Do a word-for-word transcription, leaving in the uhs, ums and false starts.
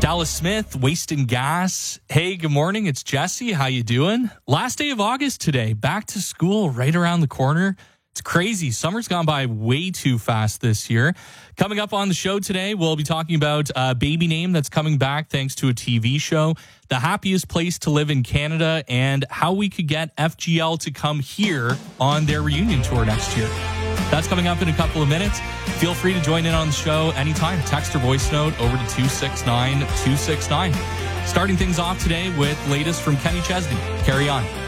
Dallas Smith, wasting gas. Hey, good morning. It's Jesse. How you doing? Last day of August today. Back to school right around the corner. It's crazy. Summer's gone by way too fast this year. Coming up on the show today, we'll be talking about a baby name that's coming back thanks to a T V show, the happiest place to live in Canada, and how we could get F G L to come here on their reunion tour next year. That's coming up in a couple of minutes. Feel free to join in on the show anytime. Text or voice note over to two six nine two six nine. Starting things off today with latest from Kenny Chesney. Carry on.